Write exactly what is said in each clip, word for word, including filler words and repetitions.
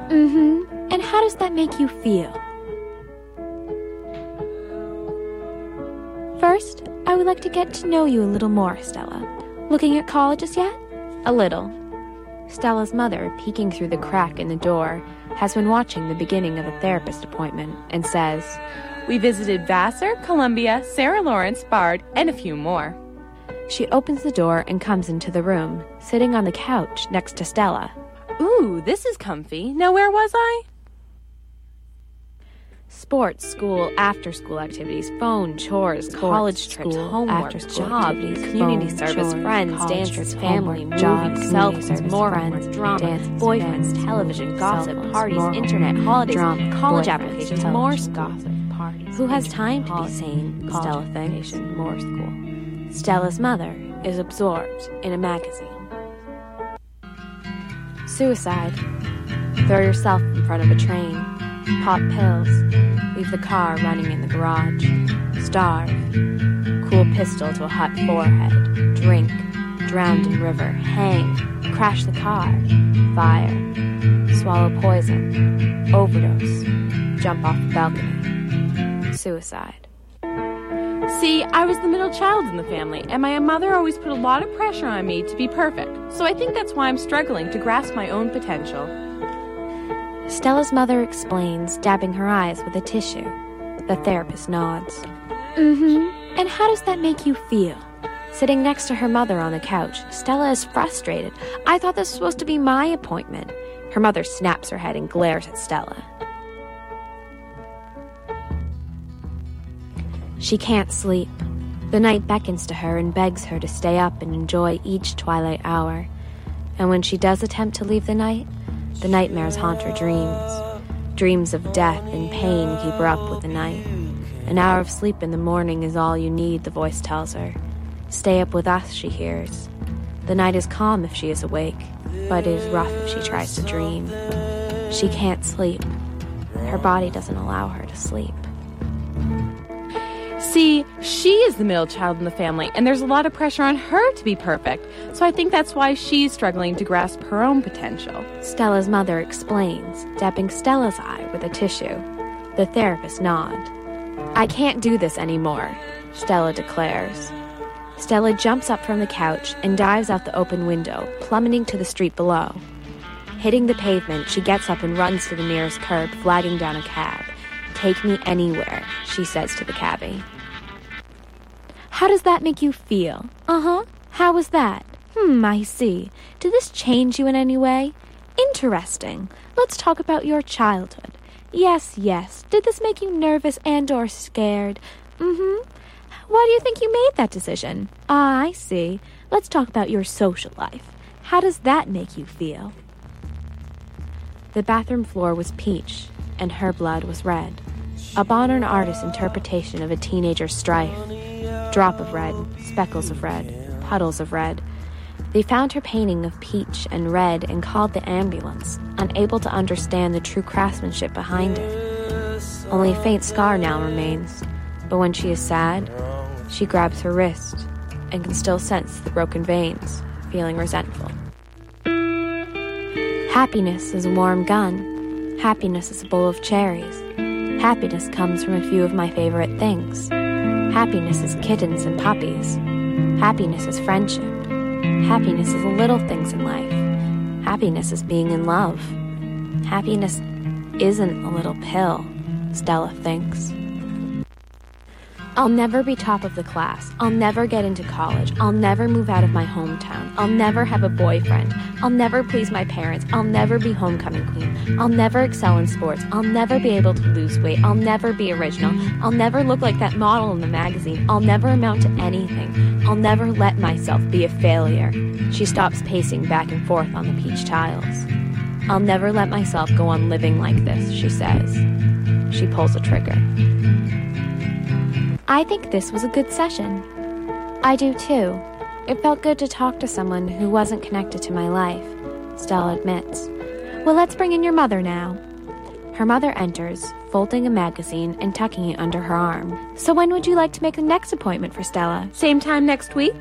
Mm-hmm. And how does that make you feel? First, I would like to get to know you a little more, Stella. Looking at colleges yet? A little. Stella's mother, peeking through the crack in the door, has been watching the beginning of a therapist appointment and says, "We visited Vassar, Columbia, Sarah Lawrence, Bard, and a few more." She opens the door and comes into the room, sitting on the couch next to Stella. "Ooh, this is comfy. Now where was I?" Sports, school, after-school activities, phone, chores, Sports, college trips, school, homework, job, community phone, service, chores, friends, dances, trips, family, homework, jobs, movies, self-service, more friends, homework, drama, dances, boyfriends, family, television, movies, gossip, cell phones, parties, more internet, homework, holidays, drama, college boyfriends, applications, television, more gossip, gossip. parties, Who has internet, time to be holidays, sane, college Stella thinks. application, more school. Stella's mother is absorbed in a magazine. Suicide. Throw yourself in front of a train. Pop pills. Leave the car running in the garage. Starve. Cool pistol to a hot forehead. Drink. Drowned in river. Hang. Crash the car. Fire. Swallow poison. Overdose. Jump off the balcony. Suicide. See, I was the middle child in the family, and my mother always put a lot of pressure on me to be perfect. So I think that's why I'm struggling to grasp my own potential. Stella's mother explains, dabbing her eyes with a tissue. The therapist nods. Mm-hmm. And how does that make you feel? Sitting next to her mother on the couch, Stella is frustrated. I thought this was supposed to be my appointment. Her mother snaps her head and glares at Stella. She can't sleep. The night beckons to her and begs her to stay up and enjoy each twilight hour. And when she does attempt to leave the night, the nightmares haunt her dreams. Dreams of death and pain keep her up with the night. An hour of sleep in the morning is all you need, the voice tells her. Stay up with us, she hears. The night is calm if she is awake, but it is rough if she tries to dream. She can't sleep. Her body doesn't allow her to sleep. See, she is the middle child in the family, and there's a lot of pressure on her to be perfect. So I think that's why she's struggling to grasp her own potential. Stella's mother explains, dabbing Stella's eye with a tissue. The therapist nods. I can't do this anymore, Stella declares. Stella jumps up from the couch and dives out the open window, plummeting to the street below. Hitting the pavement, she gets up and runs to the nearest curb, flagging down a cab. Take me anywhere, she says to the cabbie. How does that make you feel? Uh-huh. How was that? Hmm, I see. Did this change you in any way? Interesting. Let's talk about your childhood. Yes, yes. Did this make you nervous and or scared? Mm-hmm. Why do you think you made that decision? Ah, I see. Let's talk about your social life. How does that make you feel? The bathroom floor was peach, and her blood was red. A modern artist's interpretation of a teenager's strife. Drop of red, speckles of red, puddles of red. They found her painting of peach and red and called the ambulance, unable to understand the true craftsmanship behind it. Only a faint scar now remains, but when she is sad, she grabs her wrist and can still sense the broken veins, feeling resentful. Happiness is a warm gun. Happiness is a bowl of cherries. Happiness comes from a few of my favorite things. Happiness is kittens and puppies. Happiness is friendship. Happiness is the little things in life. Happiness is being in love. Happiness isn't a little pill, Stella thinks. I'll never be top of the class. I'll never get into college. I'll never move out of my hometown. I'll never have a boyfriend. I'll never please my parents. I'll never be homecoming queen. I'll never excel in sports. I'll never be able to lose weight. I'll never be original. I'll never look like that model in the magazine. I'll never amount to anything. I'll never let myself be a failure. She stops pacing back and forth on the peach tiles. I'll never let myself go on living like this, she says. She pulls a trigger. I think this was a good session. I do too. It felt good to talk to someone who wasn't connected to my life, Stella admits. Well, let's bring in your mother now. Her mother enters, folding a magazine and tucking it under her arm. So when would you like to make the next appointment for Stella? Same time next week?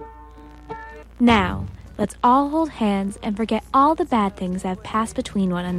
Now, let's all hold hands and forget all the bad things that have passed between one another.